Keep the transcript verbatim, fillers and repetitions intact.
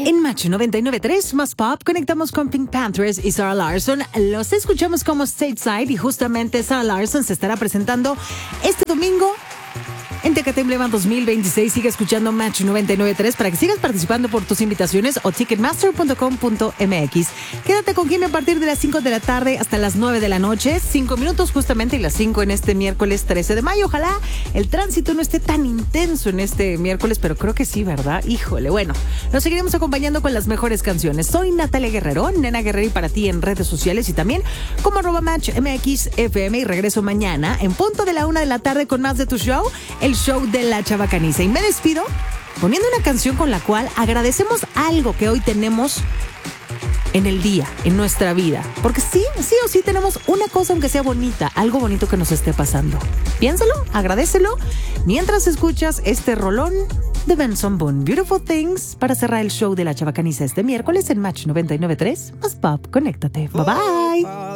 En Match noventa y nueve punto tres más Pop conectamos con Pink Panthers y Sarah Larson. Los escuchamos como Stateside y justamente Sarah Larson se estará presentando este domingo en Tecate Emblema dos mil veintiséis. Sigue escuchando Match noventa y nueve punto tres para que sigas participando por tus invitaciones o ticketmaster punto com punto m x. Quédate con Kimi a partir de las cinco de la tarde hasta las nueve de la noche. cinco minutos justamente y las cinco en este miércoles trece de mayo. Ojalá el tránsito no esté tan intenso en este miércoles, pero creo que sí, ¿verdad? Híjole, bueno, nos seguiremos acompañando con las mejores canciones. Soy Natalia Guerrero, Nena Guerrero, y para ti en redes sociales y también como arroba Match M X F M, y regreso mañana en punto de la una de la tarde con más de tu show, el show de la Chavacaniza. Y me despido poniendo una canción con la cual agradecemos algo que hoy tenemos en el día, en nuestra vida. Porque sí, sí o sí tenemos una cosa, aunque sea bonita, algo bonito que nos esté pasando. Piénsalo, agradécelo, mientras escuchas este rolón de Benson Boone, Beautiful Things, para cerrar el show de la Chavacaniza este miércoles en Match noventa y nueve punto tres más Pop. Conéctate. Bye bye.